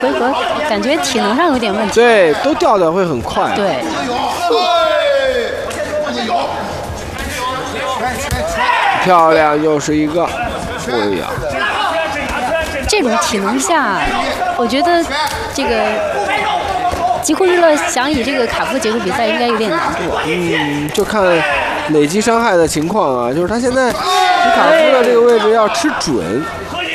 回合感觉体能上有点问题。 对，都掉的会很快。 对。 漂亮，又是一个。哎呀， 这种体能下，我觉得这个吉库日勒想以这个卡夫结束比赛应该有点难度。 就看累积伤害的情况啊，就是他现在卡夫的这个位置要吃准。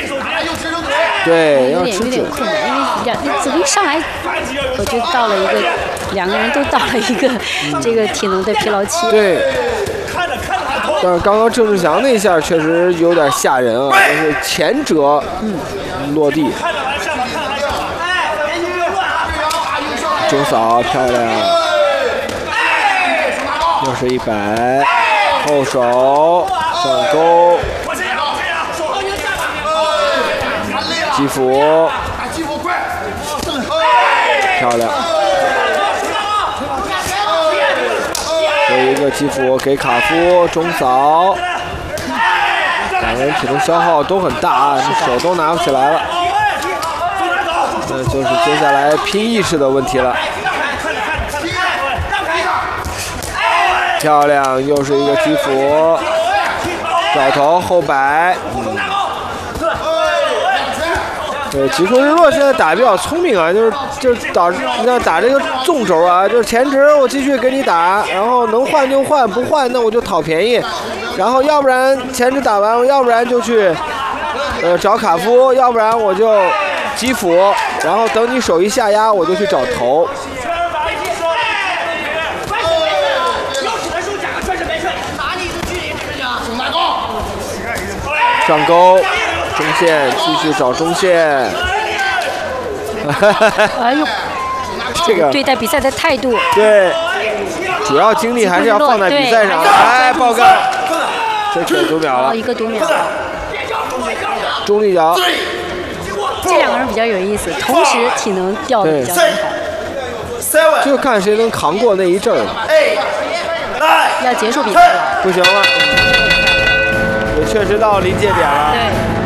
对，要吃准。有点困难，因为子斌上来，我就到了一个，两个人都到了一个这个体能的疲劳期。 对。但是刚刚郑志祥那一下确实有点吓人啊，就是前折落地。中扫漂亮，又是100，后手上勾，基辅漂亮。有一个基辅给卡夫中扫，两个人体能消耗都很大啊，手都拿不起来了。那就是接下来拼意识的问题了。漂亮，又是一个基辅，找头后摆。对，吉库日落现在打得比较聪明啊，就是打这个纵轴啊，就是前直我继续给你打，然后能换就换，不换那我就讨便宜，然后要不然前直打完，要不然就去找卡夫，要不然我就基辅，然后等你手一下压，我就去找头。上钩。中线继续找中线， 哎呦， 这个对待比赛的态度， 对，主要精力还是要放在比赛上。哎，爆杆，这可读秒了， 一个读秒。 中立脚， 这两个人比较有意思，同时体能掉的比较厉害， 就看谁能扛过那一阵儿。 要结束比赛了， 不行了，也确实到临界点了。 对。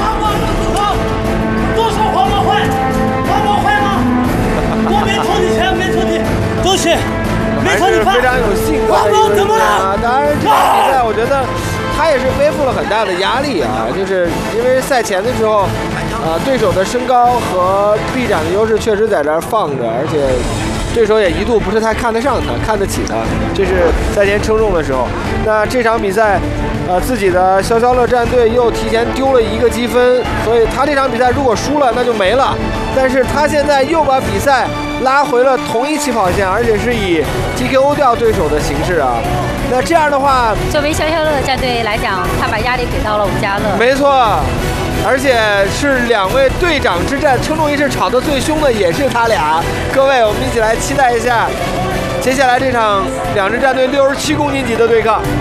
多谢， 还是非常有性格的一个人啊！当然，这场比赛我觉得他也是背负了很大的压力啊，就是因为赛前的时候，对手的身高和臂展的优势确实在这儿放着，而且对手也一度不是太看得上他，看得起他，这是赛前称重的时候。那这场比赛，自己的消消乐战队又提前丢了1个积分，所以他这场比赛如果输了那就没了。但是他现在又把比赛拉回了同一起跑线，而且是以 TKO 掉对手的形式啊。那这样的话， 作为消消乐战队来讲，他把压力给到了吴家乐。 没错，而且是2位队长之战，称重仪式吵得最凶的也是他俩。各位，我们一起来期待一下接下来这场2支战队67公斤级的对抗。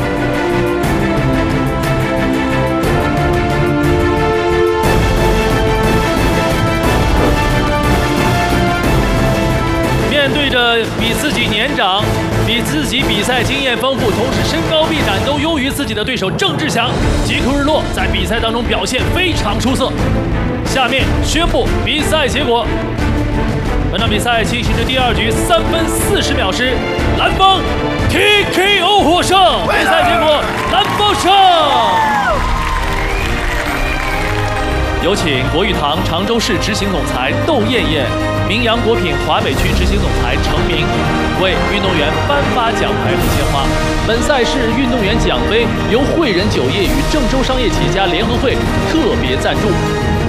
面对着比自己年长、比自己比赛经验丰富，同时身高臂展都优于自己的对手郑志祥，吉库日落在比赛当中表现非常出色。下面宣布比赛结果：本场比赛进行至第2局3分40秒时，蓝方 TKO 获胜。比赛结果，蓝方胜。有请国誉堂常州市执行总裁窦艳艳、名扬果品华北区执行总裁程明为运动员颁发奖牌和鲜花。本赛事运动员奖杯由汇仁酒业与郑州商业起家联合会特别赞助。